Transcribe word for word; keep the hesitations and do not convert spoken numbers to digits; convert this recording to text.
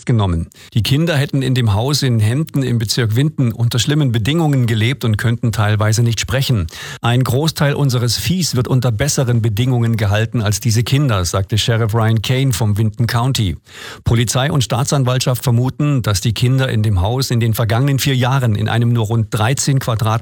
festgenommen. Die Kinder hätten in dem Haus in Hemden im Bezirk Winton unter schlimmen Bedingungen gelebt und könnten teilweise nicht sprechen. Ein Großteil unseres Viehs wird unter besseren Bedingungen gehalten als diese Kinder, sagte Sheriff Ryan Kane vom Winton County. Polizei und Staatsanwaltschaft vermuten, dass die Kinder in dem Haus in den vergangenen vier Jahren in einem nur rund dreizehn Quadratmeter